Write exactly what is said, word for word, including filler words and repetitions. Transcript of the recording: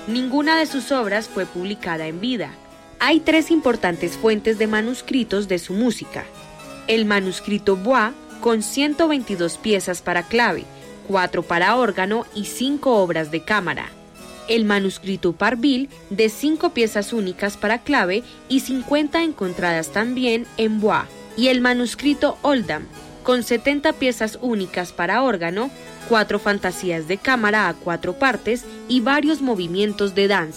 Ninguna de sus obras fue publicada en vida. Hay tres importantes fuentes de manuscritos de su música. El manuscrito Bois, con ciento veintidós piezas para clave, cuatro para órgano y cinco obras de cámara. El manuscrito Parville, de cinco piezas únicas para clave y cincuenta encontradas también en Bois. Y el manuscrito Oldham, con setenta piezas únicas para órgano, cuatro fantasías de cámara a cuatro partes y varios movimientos de danza.